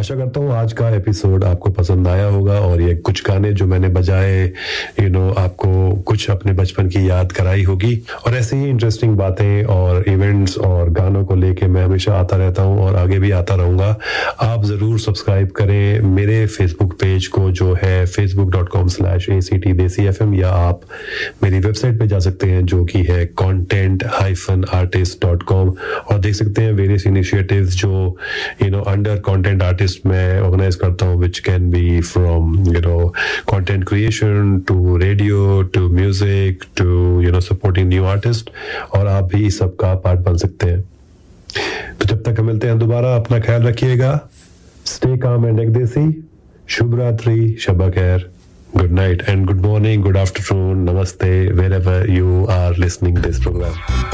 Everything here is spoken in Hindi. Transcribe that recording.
आशा करता हूँ आज का एपिसोड आपको पसंद आया होगा और ये कुछ गाने जो मैंने बजाए आपको कुछ अपने बचपन की याद कराई होगी। और ऐसे ही इंटरेस्टिंग बातें और इवेंट्स और गानों को लेके मैं हमेशा आता रहता हूँ और आगे भी आता रहूंगा। आप ज़रूर सब्सक्राइब करें मेरे फेसबुक पेज को जो है facebook.com/ACTDesiFM, या आप मेरी वेबसाइट पे जा सकते हैं जो कि है content-artist.com और देख सकते हैं वेरियस इनिशिएटिव्स जो अंडर कंटेंट आर्टिस्ट मैं ऑर्गेनाइज करता हूँ, which can be from content creation to radio to music to supporting new artist, और आप भी इस सब का पार्ट बन सकते हैं। तो जब तक हम मिलते हैं दोबारा, अपना ख्याल रखिएगा। Stay calm and एकदेसी। शुभ रात्रि, शब खैर, good night and good morning, good afternoon, namaste, wherever you are listening this program.